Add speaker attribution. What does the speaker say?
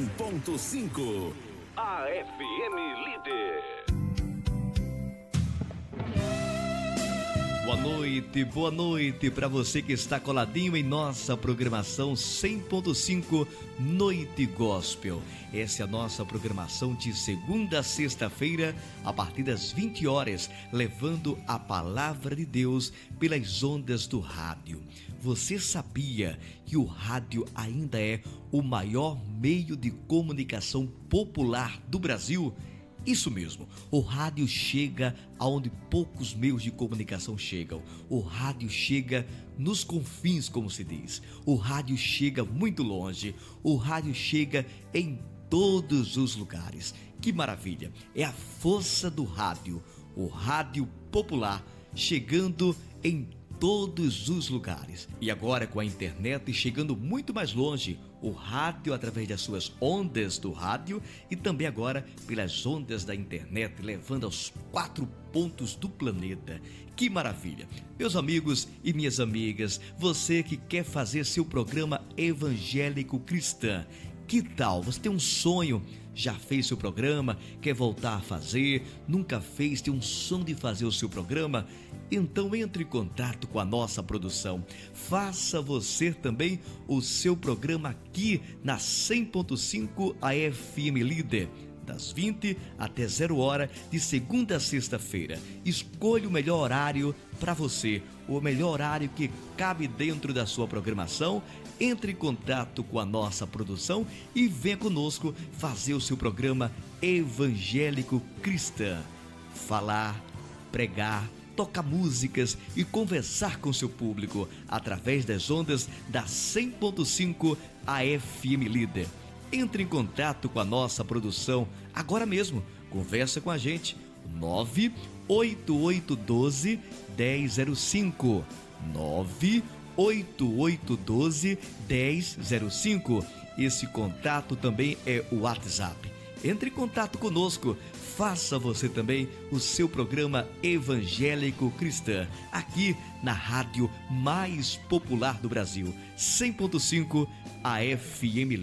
Speaker 1: 100.5. A FM Líder.
Speaker 2: Boa noite para você que está coladinho em nossa programação 100.5 Noite Gospel. Essa é a nossa programação de segunda a sexta-feira, a partir das 20 horas, levando a palavra de Deus pelas ondas do rádio. Você sabia que o rádio ainda é o maior meio de comunicação popular do Brasil? Isso mesmo, o rádio chega aonde poucos meios de comunicação chegam. O rádio chega nos confins, como se diz. O rádio chega muito longe. O rádio chega em todos os lugares. Que maravilha! É a força do rádio. O rádio popular chegando em todos os lugares. E agora com a internet chegando muito mais longe, o rádio através das suas ondas do rádio e também agora pelas ondas da internet, levando aos 4 pontos do planeta. Que maravilha! Meus amigos e minhas amigas, você que quer fazer seu programa evangélico cristã, que tal? Você tem um sonho, já fez seu programa, quer voltar a fazer, nunca fez, tem um sonho de fazer o seu programa? Então entre em contato com a nossa produção. Faça você também o seu programa aqui na 100.5 AFM Líder, das 20 até 0 hora, de segunda a sexta-feira. Escolha o melhor horário para você, o melhor horário que cabe dentro da sua programação. Entre em contato com a nossa produção e venha conosco fazer o seu programa evangélico cristã. Falar, pregar, tocar músicas e conversar com seu público através das ondas da 100.5 AFM Líder. Entre em contato com a nossa produção agora mesmo. Conversa com a gente. 98812-1005. 98812-1005. Esse contato também é o WhatsApp. Entre em contato conosco. Faça você também o seu programa evangélico cristã, aqui na rádio mais popular do Brasil, 100.5 AFM